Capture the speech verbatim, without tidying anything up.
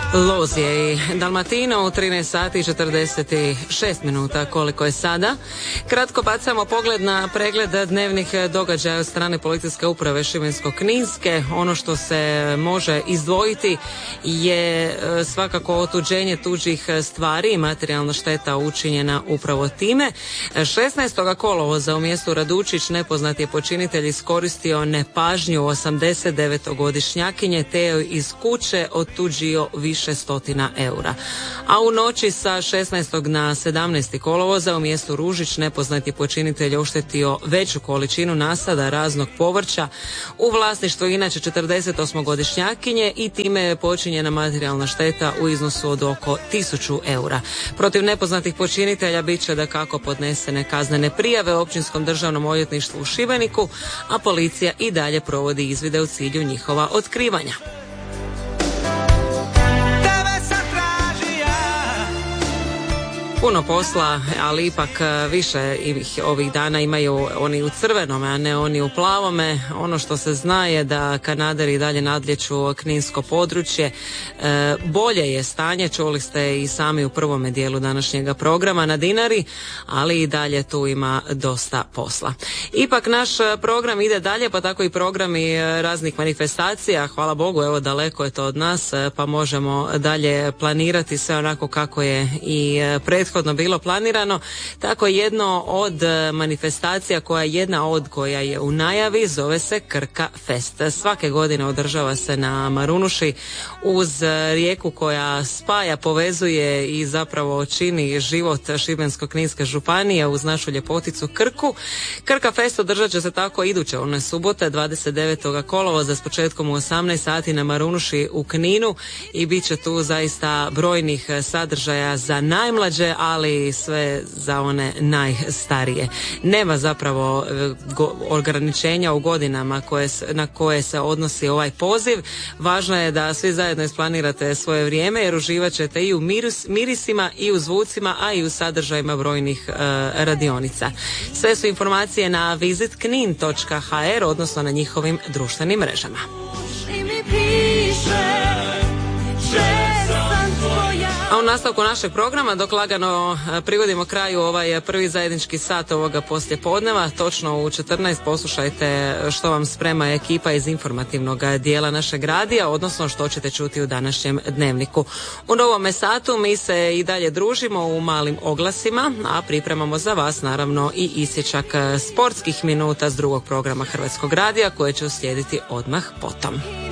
Lozije i Dalmatino u trinaest sati i četrdeset šest minuta koliko je sada. Kratko bacamo pogled na pregled dnevnih događaja od strane policijske uprave Šibensko-kninske. Ono što se može izdvojiti je svakako otuđenje tuđih stvari i materijalna šteta učinjena upravo time. šesnaestog kolovoza u mjestu Radučić nepoznat je počinitelj iskoristio nepažnju osamdesetdevetogodišnjakinje te joj iz kuće otuđio više stotina eura. A u noći sa šesnaestog na sedamnaesti kolovoza u mjestu Ružić nepoznat je počinitelj oštetio veću količinu nasada raznog povrća u vlasništvu inače četrdesetosmogodišnjakinje i time je počinjena materijalna šteta u iznosu od oko tisuću eura. Protiv nepoznatih počinitelja bit će dakako podnesene kaznene prijave u Općinskom državnom odvjetništvu u Šibeniku, a policija i dalje provodi izvide u cilju njihova otkrivanja. Puno posla, ali ipak više ovih dana imaju oni u crvenome, a ne oni u plavome. Ono što se zna je da kanaderi i dalje nadlijeću kninsko područje. E, bolje je stanje, čuli ste i sami u prvome dijelu današnjega programa na Dinari, ali i dalje tu ima dosta posla. Ipak naš program ide dalje, pa tako i programi raznih manifestacija. Hvala Bogu, evo daleko je to od nas, pa možemo dalje planirati sve onako kako je i prethodno prethodno bilo planirano. Tako jedno od manifestacija koja je jedna od koja je u najavi zove se Krka Fest. Svake godine održava se na Marunuši uz rijeku koja spaja, povezuje i zapravo čini život Šibensko-kninske županije uz našu ljepoticu Krku. Krka Fest održat će se tako iduće one subote dvadeset devetog kolovoza s početkom u osamnaest sati na Marunuši u Kninu i bit će tu zaista brojnih sadržaja za najmlađe, ali sve za one najstarije. Nema zapravo go, ograničenja u godinama koje, na koje se odnosi ovaj poziv. Važno je da svi zajedno isplanirate svoje vrijeme jer uživat ćete i u miris, mirisima i u zvucima, a i u sadržajima brojnih uh, radionica. Sve su informacije na visit knin točka ha er, odnosno na njihovim društvenim mrežama. A u nastavku našeg programa, dok lagano privodimo kraju ovaj prvi zajednički sat ovoga poslijepodneva, točno u četrnaest poslušajte što vam sprema ekipa iz informativnog dijela našeg radija, odnosno što ćete čuti u današnjem dnevniku. U novome satu mi se i dalje družimo u malim oglasima, a pripremamo za vas naravno i isječak sportskih minuta s drugog programa Hrvatskog radija koje će uslijediti odmah potom.